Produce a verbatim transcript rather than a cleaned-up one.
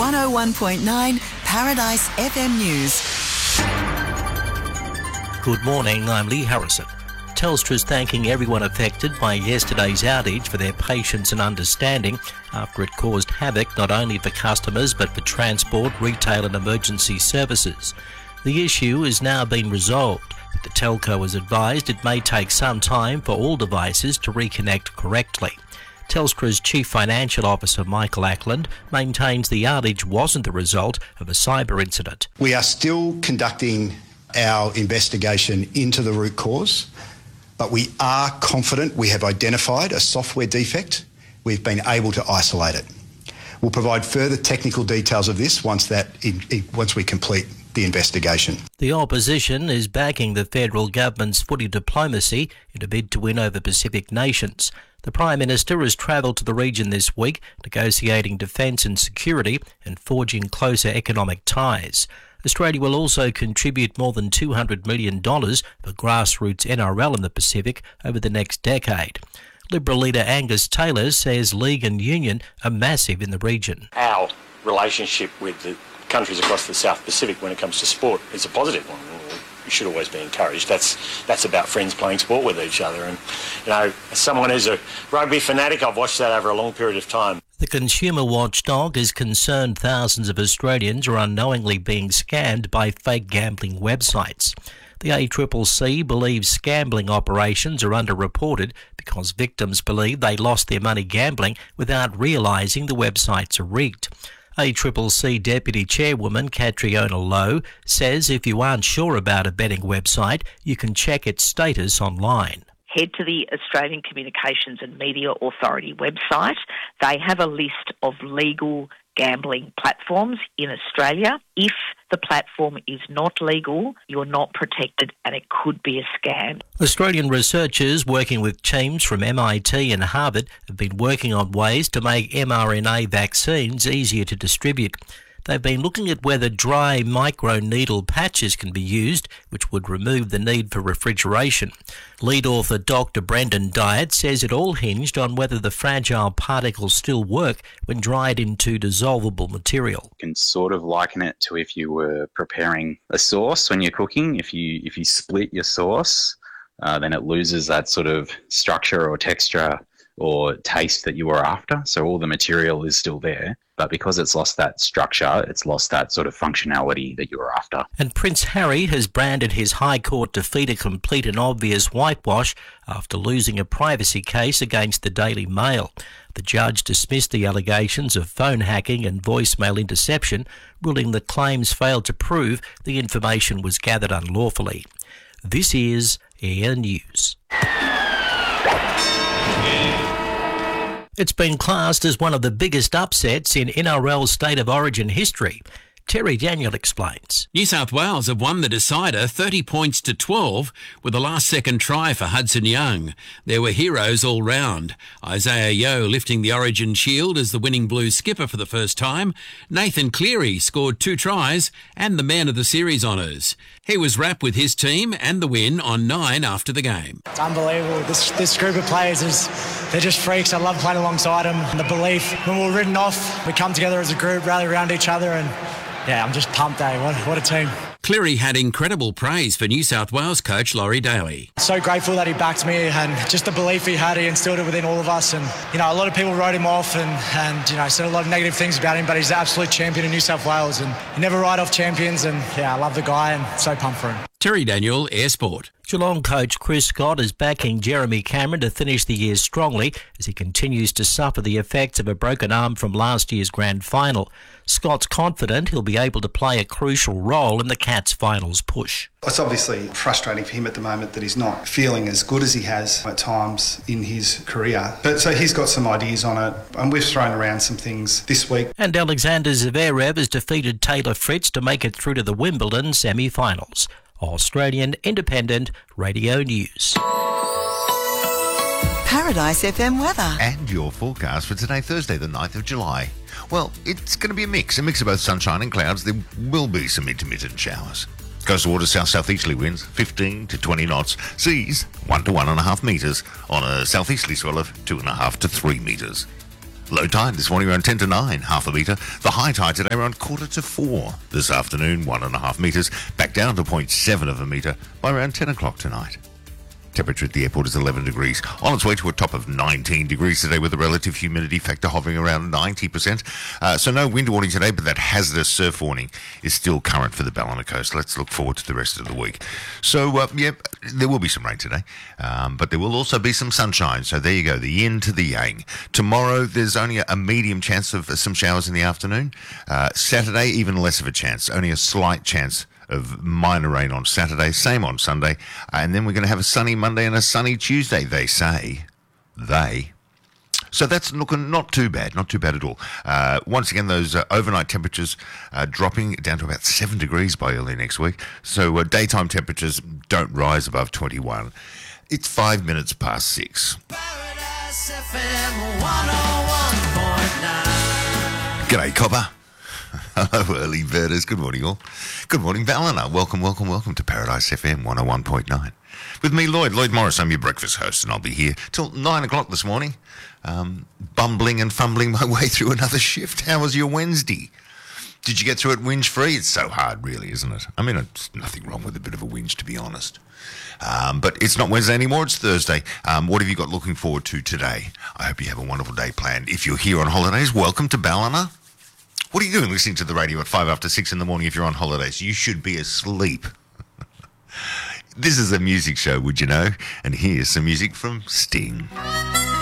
one oh one point nine Paradise F M News. Good morning, I'm Lee Harrison. Telstra is thanking everyone affected by yesterday's outage for their patience and understanding after it caused havoc not only for customers but for transport, retail and emergency services. The issue has now been resolved, but the telco has advised it may take some time for all devices to reconnect correctly. Telstra's Chief Financial Officer Michael Ackland maintains the outage wasn't the result of a cyber incident. We are still conducting our investigation into the root cause, but we are confident we have identified a software defect. We've been able to isolate it. We'll provide further technical details of this once that once we complete the investigation. The opposition is backing the federal government's footy diplomacy in a bid to win over Pacific nations. The Prime Minister has travelled to the region this week, negotiating defence and security and forging closer economic ties. Australia will also contribute more than two hundred million dollars for grassroots N R L in the Pacific over the next decade. Liberal leader Angus Taylor says League and Union are massive in the region. Our relationship with the countries across the South Pacific when it comes to sport is a positive one. We should always be encouraged. That's that's about friends playing sport with each other. And, you know, as someone who's a rugby fanatic, I've watched that over a long period of time. The consumer watchdog is concerned thousands of Australians are unknowingly being scammed by fake gambling websites. The A C C C believes gambling operations are underreported because victims believe they lost their money gambling without realising the websites are rigged. A C C C Deputy Chairwoman Catriona Lowe says if you aren't sure about a betting website, you can check its status online. Head to the Australian Communications and Media Authority website. They have a list of legal gambling platforms in Australia. If the platform is not legal, you're not protected and it could be a scam. Australian researchers working with teams from M I T and Harvard have been working on ways to make mRNA vaccines easier to distribute. They've been looking at whether dry microneedle patches can be used, which would remove the need for refrigeration. Lead author Doctor Brendan Dyatt says it all hinged on whether the fragile particles still work when dried into dissolvable material. You can sort of liken it to if you were preparing a sauce when you're cooking. If you if you split your sauce, uh, then it loses that sort of structure or texture or taste that you were after. So all the material is still there, but because it's lost that structure, it's lost that sort of functionality that you were after. And Prince Harry has branded his High Court defeat a complete and obvious whitewash after losing a privacy case against the Daily Mail. The judge dismissed the allegations of phone hacking and voicemail interception, ruling the claims failed to prove the information was gathered unlawfully. This is Air News. It's been classed as one of the biggest upsets in N R L State of Origin history. Terry Daniel explains. New South Wales have won the decider thirty points to twelve with a last-second try for Hudson Young. There were heroes all round. Isaiah Yeo lifting the Origin shield as the winning Blues skipper for the first time. Nathan Cleary scored two tries and the Man of the Series honours. He was wrapped with his team and the win on nine after the game. It's unbelievable. This this group of players, is they're just freaks. I love playing alongside them. And the belief, when we were written off, we come together as a group, rally around each other, and yeah, I'm just pumped, eh? What, what a team. Cleary had incredible praise for New South Wales coach Laurie Daly. So grateful that he backed me, and just the belief he had, he instilled it within all of us. And, you know, a lot of people wrote him off and, and you know, said a lot of negative things about him, but he's the absolute champion in New South Wales, and you never write off champions. And yeah, I love the guy and so pumped for him. Terry Daniel, Air Sport. Geelong coach Chris Scott is backing Jeremy Cameron to finish the year strongly as he continues to suffer the effects of a broken arm from last year's grand final. Scott's confident he'll be able to play a crucial role in the Cats' finals push. It's obviously frustrating for him at the moment that he's not feeling as good as he has at times in his career. But so he's got some ideas on it, and we've thrown around some things this week. And Alexander Zverev has defeated Taylor Fritz to make it through to the Wimbledon semi-finals. Australian Independent Radio News. Paradise F M weather. And your forecast for today, Thursday, the ninth of July. Well, it's going to be a mix, a mix of both sunshine and clouds. There will be some intermittent showers. Coastal waters south-southeasterly winds, fifteen to twenty knots. Seas, one to one and a half metres on a southeasterly swell of two and a half to three metres. Low tide this morning around ten to nine, half a metre. The high tide today around quarter to four. This afternoon, one and a half metres. Back down to zero point seven of a metre by around ten o'clock tonight. Temperature at the airport is eleven degrees. On its way to a top of nineteen degrees today with the relative humidity factor hovering around ninety percent. Uh, so no wind warning today, but that hazardous surf warning is still current for the Ballina coast. Let's look forward to the rest of the week. So, uh, yeah, there will be some rain today, um, but there will also be some sunshine. So there you go, the yin to the yang. Tomorrow, there's only a medium chance of some showers in the afternoon. Uh, Saturday, even less of a chance, only a slight chance of minor rain on Saturday, same on Sunday, and then we're going to have a sunny Monday and a sunny Tuesday, they say. They. So that's looking not too bad, not too bad at all. Uh, once again, those uh, overnight temperatures uh, dropping down to about seven degrees by early next week. So uh, daytime temperatures don't rise above twenty-one. It's five minutes past six. Paradise F M one oh one point nine. G'day, Copper. Hello, early birders. Good morning, all. Good morning, Ballina. Welcome, welcome, welcome to Paradise F M one oh one point nine. With me, Lloyd. Lloyd Morris, I'm your breakfast host, and I'll be here till nine o'clock this morning, um, bumbling and fumbling my way through another shift. How was your Wednesday? Did you get through it whinge-free? It's so hard, really, isn't it? I mean, it's nothing wrong with a bit of a whinge, to be honest. Um, but it's not Wednesday anymore, it's Thursday. Um, what have you got looking forward to today? I hope you have a wonderful day planned. If you're here on holidays, welcome to Ballina. What are you doing listening to the radio at five after six in the morning if you're on holidays? You should be asleep. This is a music show, would you know? And here's some music from Sting.